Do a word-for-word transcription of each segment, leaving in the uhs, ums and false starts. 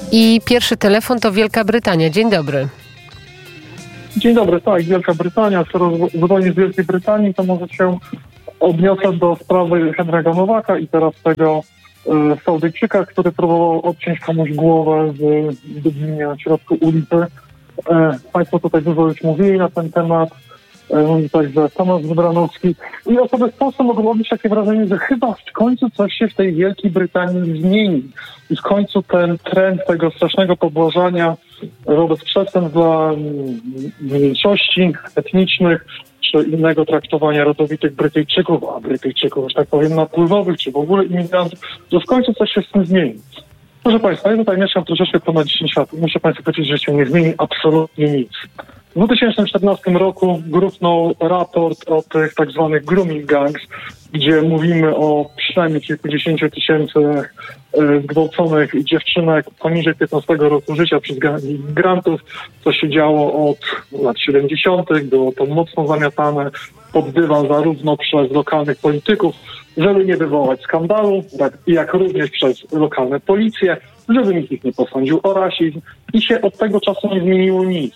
I pierwszy telefon to Wielka Brytania. Dzień dobry. Dzień dobry, tak, Wielka Brytania. Skoro dzwonię z Wielkiej Brytanii, to może się odniosę do sprawy Henry'ego Nowaka i teraz tego e, Saudyjczyka, który próbował odciąć komuś głowę w Dublinie na środku ulicy. E, Państwo tutaj dużo już mówili na ten temat. Mówi także Tomasz Wybranowski. I osoby w Polsce mogą odnieść takie wrażenie, że chyba w końcu coś się w tej Wielkiej Brytanii zmieni. I w końcu ten trend tego strasznego pobłażania wobec przestępstw dla mniejszości etnicznych, czy innego traktowania rodowitych Brytyjczyków, a Brytyjczyków, że tak powiem, napływowych, czy w ogóle imigrantów, że w końcu coś się z tym zmieni. Proszę Państwa, ja tutaj mieszkam troszeczkę ponad dziesięć lat i muszę Państwu powiedzieć, że się nie zmieni absolutnie nic. W dwa tysiące czternastym roku gruchnął raport o tych tak zwanych grooming gangs, gdzie mówimy o przynajmniej kilkudziesięciu tysięcy zgwałconych dziewczynek poniżej piętnastego roku życia przez imigrantów. Co się działo od lat siedemdziesiątych. Było to mocno zamiatane pod dywan zarówno przez lokalnych polityków, żeby nie wywołać skandalu, tak, jak również przez lokalne policje, żeby nikt ich nie posądził o rasizm. I się od tego czasu nie zmieniło nic.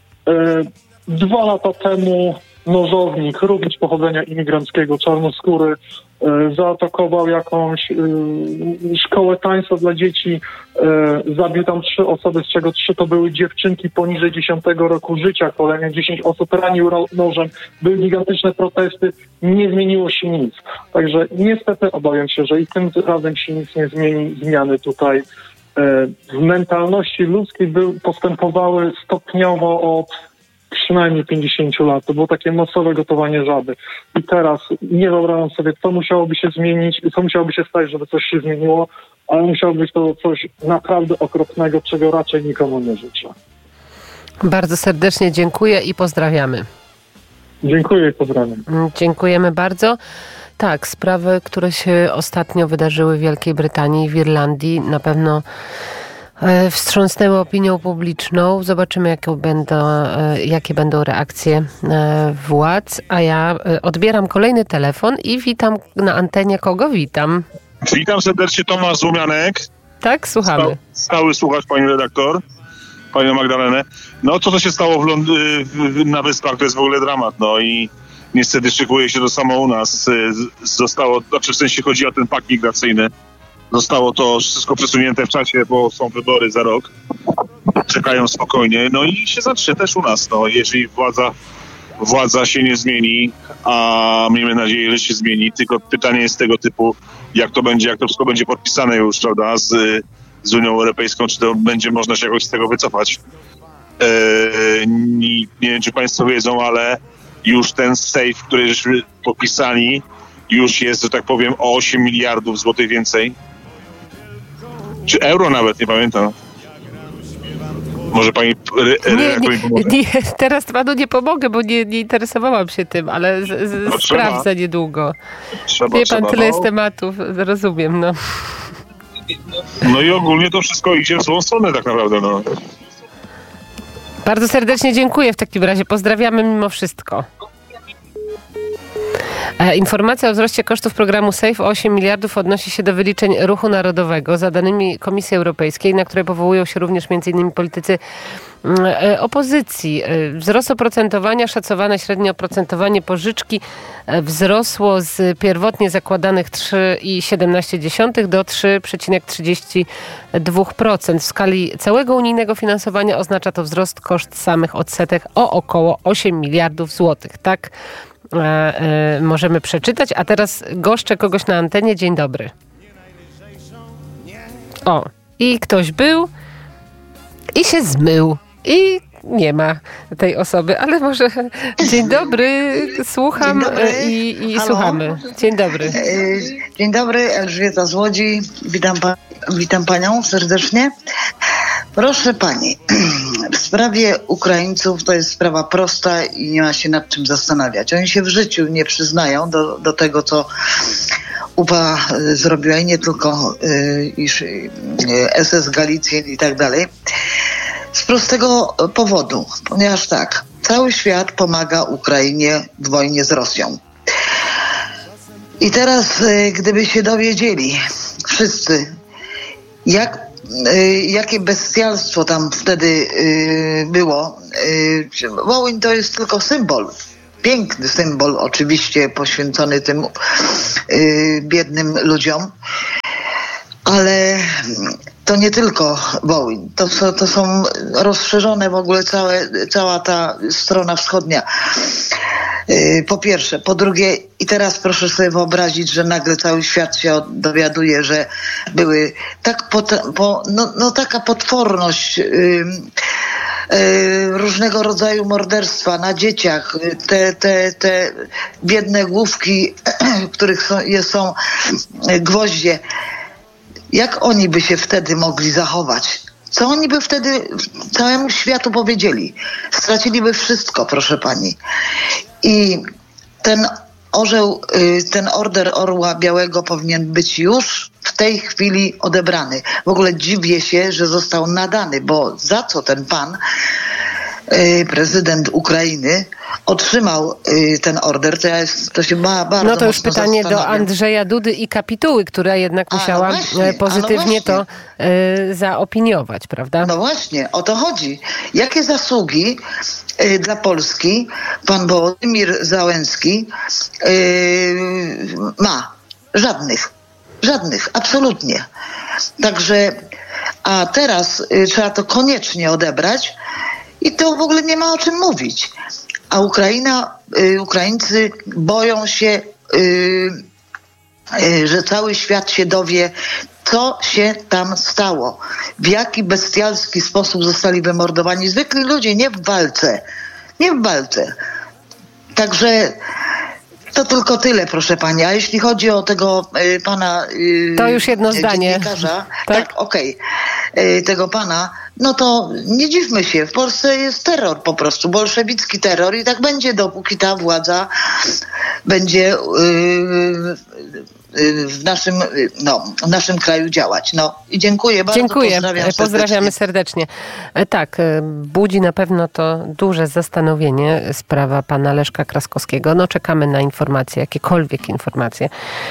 Dwa lata temu nożownik, również pochodzenia imigranckiego, czarnoskóry, zaatakował jakąś szkołę tańca dla dzieci, zabił tam trzy osoby, z czego trzy to były dziewczynki poniżej dziesiątego roku życia, kolejne dziesięć osób ranił nożem, były gigantyczne protesty, nie zmieniło się nic. Także niestety obawiam się, że i tym razem się nic nie zmieni. Zmiany tutaj w mentalności ludzkiej był, postępowały stopniowo od przynajmniej pięćdziesięciu lat. To było takie masowe gotowanie żaby. I teraz nie wyobrażam sobie, co musiałoby się zmienić, co musiałoby się stać, żeby coś się zmieniło, ale musiało być to coś naprawdę okropnego, czego raczej nikomu nie życzę. Bardzo serdecznie dziękuję i pozdrawiamy. Dziękuję i pozdrawiam. Dziękujemy bardzo. Tak, sprawy, które się ostatnio wydarzyły w Wielkiej Brytanii i w Irlandii, na pewno wstrząsnęły opinią publiczną. Zobaczymy, jakie będą, jakie będą reakcje władz. A ja odbieram kolejny telefon i witam na antenie. Kogo witam? Witam serdecznie, Tomasz Złomianek. Tak, słuchamy. Sta- stały słuchacz, pani redaktor, panią Magdalenę. No, to, co się stało w Lond- w, na Wyspach, to jest w ogóle dramat. No i niestety szykuje się to samo u nas. Zostało, znaczy w sensie chodzi o ten pakt migracyjny. Zostało to wszystko przesunięte w czasie, bo są wybory za rok. Czekają spokojnie. No i się zacznie też u nas. No, jeżeli władza, władza się nie zmieni, a miejmy nadzieję, że się zmieni, tylko pytanie jest tego typu, jak to będzie, jak to wszystko będzie podpisane już, prawda, z, z Unią Europejską, czy to będzie można się jakoś z tego wycofać. Eee, nie, nie wiem, czy państwo wiedzą, ale już ten safe, który żeśmy podpisali, już jest, że tak powiem, o osiem miliardów złotych więcej. Czy euro nawet, nie pamiętam. Może pani nie, nie, nie, teraz panu nie pomogę, bo nie, nie interesowałam się tym, ale z, z, no, sprawdzę trzeba. niedługo. Trzeba, Wie pan, trzeba, tyle no. jest tematów, rozumiem, no. No i ogólnie to wszystko idzie w złą stronę tak naprawdę, no. Bardzo serdecznie dziękuję w takim razie. Pozdrawiamy mimo wszystko. Informacja o wzroście kosztów programu SAFE o osiem miliardów odnosi się do wyliczeń ruchu narodowego za danymi Komisji Europejskiej, na które powołują się również m.in. politycy opozycji. Wzrost oprocentowania, szacowane średnie oprocentowanie pożyczki wzrosło z pierwotnie zakładanych trzy przecinek siedemnaście procent do trzy przecinek trzydzieści dwa procent. W skali całego unijnego finansowania oznacza to wzrost koszt samych odsetek o około osiem miliardów złotych. Tak e, e, możemy przeczytać. A teraz goszczę kogoś na antenie. Dzień dobry. O, i ktoś był i się zmył. I nie ma tej osoby, ale może... Dzień dobry, słucham Dzień dobry. i, i słuchamy. Dzień dobry. Dzień dobry, Elżbieta z Łodzi. Witam, pa- witam panią serdecznie. Proszę pani, w sprawie Ukraińców to jest sprawa prosta i nie ma się nad czym zastanawiać. Oni się w życiu nie przyznają do, do tego, co U P A zrobiła i nie tylko y, iż, y, S S Galicjen i tak dalej. Z prostego powodu, ponieważ tak, cały świat pomaga Ukrainie w wojnie z Rosją. I teraz, gdyby się dowiedzieli wszyscy, jak jakie bestialstwo tam wtedy było. Wołyń to jest tylko symbol. Piękny symbol, oczywiście poświęcony tym biednym ludziom. Ale to nie tylko Wołyń. To, są, to są rozszerzone w ogóle całe, cała ta strona wschodnia. Po pierwsze. Po drugie, i teraz proszę sobie wyobrazić, że nagle cały świat się dowiaduje, że były tak pot, po, no, no taka potworność yy, yy, różnego rodzaju morderstwa na dzieciach, te, te, te biedne główki, w których są, są gwoździe. Jak oni by się wtedy mogli zachować? Co oni by wtedy całemu światu powiedzieli? Straciliby wszystko, proszę pani. I ten orzeł, ten order Orła Białego powinien być już w tej chwili odebrany. W ogóle dziwię się, że został nadany, bo za co ten pan, prezydent Ukrainy, otrzymał ten order, to, ja jest, to się ma bardzo No to już pytanie zastanawiam. do Andrzeja Dudy i kapituły, która jednak A, musiała no właśnie, pozytywnie a, no to y, zaopiniować, prawda? No właśnie, o to chodzi. Jakie zasługi y, dla Polski pan Wołodymir Załęski y, ma? Żadnych. Żadnych, absolutnie. Także, a teraz y, trzeba to koniecznie odebrać i to w ogóle nie ma o czym mówić. A Ukraina, y, Ukraińcy boją się, y, y, że cały świat się dowie, co się tam stało. W jaki bestialski sposób zostali wymordowani zwykli ludzie, nie w walce. Nie w walce. Także to tylko tyle, proszę pani. A jeśli chodzi o tego y, pana... Y, to już jedno zdanie. Tak, tak okej. Okay. Y, tego pana, no to nie dziwmy się. W Polsce jest terror po prostu. Bolszewicki terror i tak będzie, dopóki ta władza będzie y, y, w naszym, no, w naszym kraju działać. No i dziękuję bardzo. Dziękuję. Pozdrawiam serdecznie. Pozdrawiamy serdecznie. Tak, budzi na pewno to duże zastanowienie sprawa pana Leszka Kraskowskiego. No czekamy na informacje, jakiekolwiek informacje.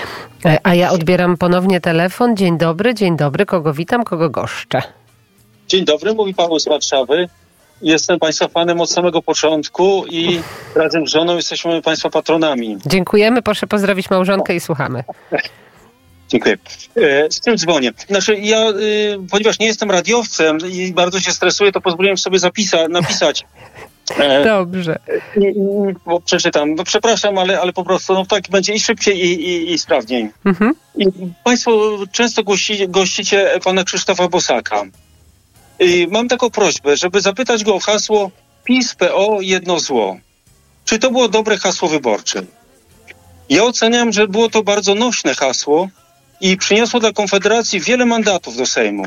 A ja odbieram ponownie telefon. Dzień dobry, dzień dobry. Kogo witam, kogo goszczę? Dzień dobry, mówi Paweł z Warszawy. Jestem państwa fanem od samego początku i razem z żoną jesteśmy państwa patronami. Dziękujemy, proszę pozdrowić małżonkę i słuchamy. Dziękuję. Z czym dzwonię? Znaczy ja, ponieważ nie jestem radiowcem i bardzo się stresuję, to pozwoliłem sobie zapisa- napisać. Dobrze. Nie, nie, bo przeczytam. No przepraszam, ale, ale po prostu no, tak będzie i szybciej i, i, i sprawniej. Mhm. I państwo często gości, gościcie pana Krzysztofa Bosaka. I mam taką prośbę, żeby zapytać go o hasło PiS, P O, jedno zło. Czy to było dobre hasło wyborcze? Ja oceniam, że było to bardzo nośne hasło i przyniosło dla Konfederacji wiele mandatów do Sejmu.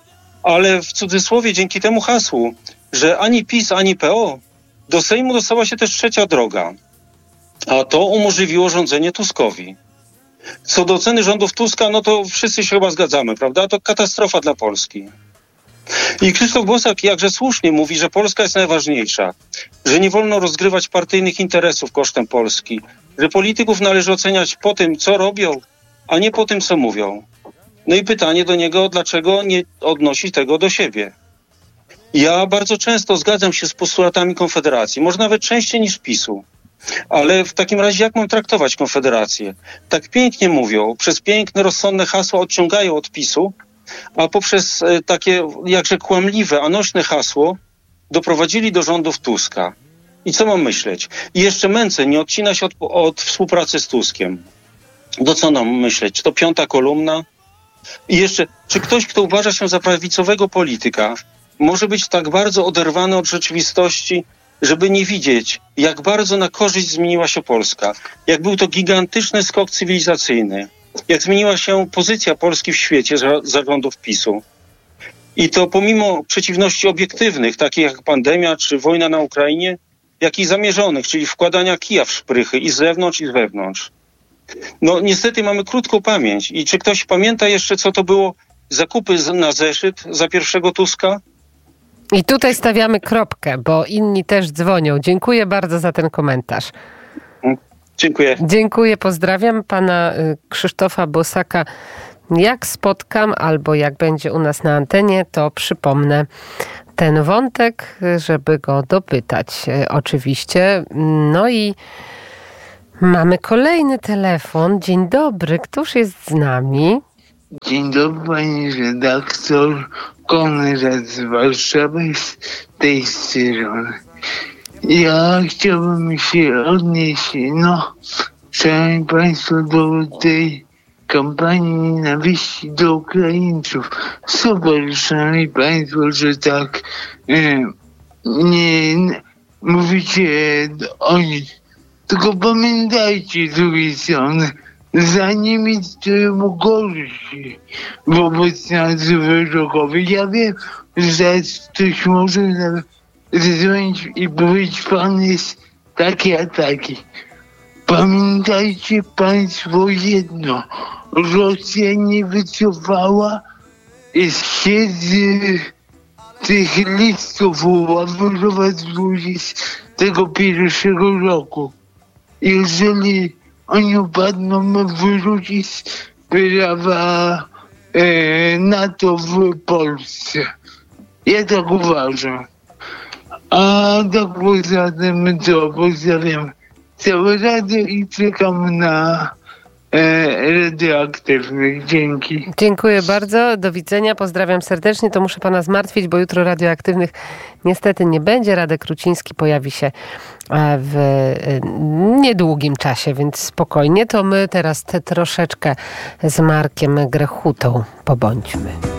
Ale w cudzysłowie dzięki temu hasłu, że ani PiS, ani P O, do Sejmu dostała się też trzecia droga. A to umożliwiło rządzenie Tuskowi. Co do oceny rządów Tuska, no to wszyscy się chyba zgadzamy, prawda? To katastrofa dla Polski. I Krzysztof Bosak jakże słusznie mówi, że Polska jest najważniejsza, że nie wolno rozgrywać partyjnych interesów kosztem Polski, że polityków należy oceniać po tym, co robią, a nie po tym, co mówią. No i pytanie do niego, dlaczego nie odnosi tego do siebie. Ja bardzo często zgadzam się z postulatami Konfederacji, może nawet częściej niż PiSu. Ale w takim razie jak mam traktować Konfederację? Tak pięknie mówią, przez piękne, rozsądne hasła odciągają od PiSu, a poprzez takie jakże kłamliwe, a nośne hasło doprowadzili do rządów Tuska. I co mam myśleć? I jeszcze Mencen nie odcina się od, od współpracy z Tuskiem. Do co nam myśleć? Czy to piąta kolumna? I jeszcze, czy ktoś, kto uważa się za prawicowego polityka, może być tak bardzo oderwany od rzeczywistości, żeby nie widzieć, jak bardzo na korzyść zmieniła się Polska, jak był to gigantyczny skok cywilizacyjny, jak zmieniła się pozycja Polski w świecie za, za rządów PiSu. I to pomimo przeciwności obiektywnych, takich jak pandemia czy wojna na Ukrainie, jak i zamierzonych, czyli wkładania kija w szprychy i z zewnątrz, i z wewnątrz. No niestety mamy krótką pamięć. I czy ktoś pamięta jeszcze, co to było zakupy na zeszyt za pierwszego Tuska? I tutaj stawiamy kropkę, bo inni też dzwonią. Dziękuję bardzo za ten komentarz. Dziękuję. Dziękuję, pozdrawiam pana Krzysztofa Bosaka. Jak spotkam albo jak będzie u nas na antenie, to przypomnę ten wątek, żeby go dopytać oczywiście. No i mamy kolejny telefon. Dzień dobry, któż jest z nami? Dzień dobry, pani redaktor. Konrad z Warszawy z tej strony. Ja chciałbym się odnieść, no, szanowni państwo, do tej kampanii nienawiści do Ukraińców. Super, szanowni państwo, że tak e, nie, nie mówicie o nich. Tylko pamiętajcie z drugiej strony, za nimi stoją gorsi wobec nas wyrokowych. Ja wiem, że ktoś może zadzwonić i powiedzieć, pan jest taki a taki. Pamiętajcie państwo jedno, Rosja nie wycofała się z tych listów uławowych z dwudziestego pierwszego roku. Jeżeli oni upadną, wyrzucić sprawa e, NATO w Polsce. Ja tak uważam. A tak poza tym to pozdrawiam całe radio i czekam na e, radioaktywnych. Dzięki. Dziękuję bardzo. Do widzenia. Pozdrawiam serdecznie. To muszę pana zmartwić, bo jutro radioaktywnych niestety nie będzie. Radek Ruciński pojawi się w niedługim czasie, więc spokojnie. To my teraz te troszeczkę z Markiem Grechutą pobądźmy.